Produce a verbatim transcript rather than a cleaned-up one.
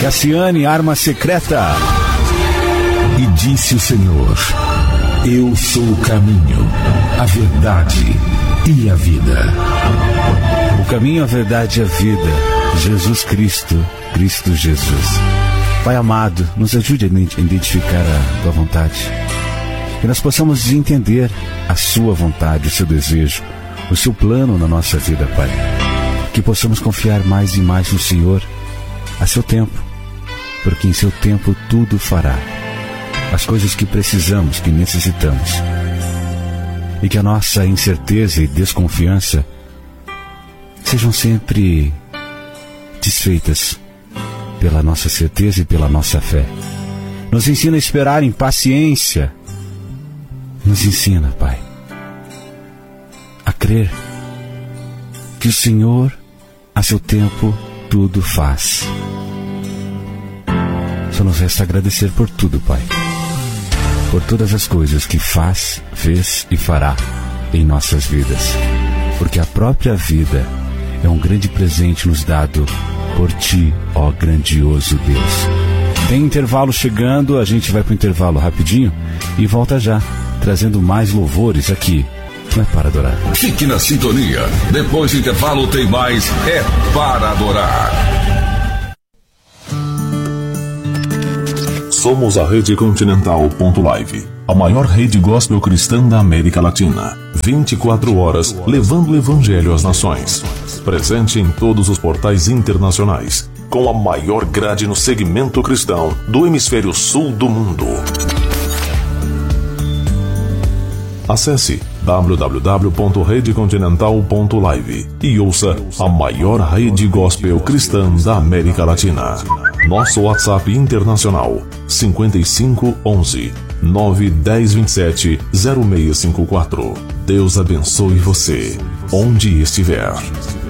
Cassiane, Arma Secreta. E disse o Senhor: eu sou o caminho, a verdade e a vida. O caminho, a verdade e a vida. Jesus Cristo, Cristo Jesus. Pai amado, nos ajude a identificar a Tua vontade. Que nós possamos entender a Sua vontade, o Seu desejo, o Seu plano na nossa vida, Pai. Que possamos confiar mais e mais no Senhor a Seu tempo, porque em Seu tempo tudo fará. As coisas que precisamos, que necessitamos. E que a nossa incerteza e desconfiança sejam sempre desfeitas pela nossa certeza e pela nossa fé. Nos ensina a esperar em paciência. Nos ensina, Pai, a crer que o Senhor, a seu tempo, tudo faz. Só nos resta agradecer por tudo, Pai. Por todas as coisas que faz, fez e fará em nossas vidas. Porque a própria vida é um grande presente nos dado por Ti, ó grandioso Deus. Tem intervalo chegando, a gente vai para o intervalo rapidinho e volta já, trazendo mais louvores aqui. Não é para adorar. Fique na sintonia. Depois do intervalo tem mais É Para Adorar. Somos a Rede Continental ponto live, a maior rede gospel cristã da América Latina. vinte e quatro horas levando o Evangelho às nações. Presente em todos os portais internacionais, com a maior grade no segmento cristão do hemisfério sul do mundo. Acesse w w w ponto rede continental ponto live e ouça a maior rede gospel cristã da América Latina. Nosso WhatsApp internacional cinco cinco um um nove um zero dois sete zero seis cinco quatro. Deus abençoe você, onde estiver.